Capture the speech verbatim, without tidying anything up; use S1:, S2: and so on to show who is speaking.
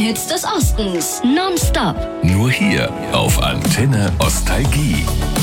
S1: Hits des Ostens. Nonstop.
S2: Nur hier auf Antenne Ostalgie.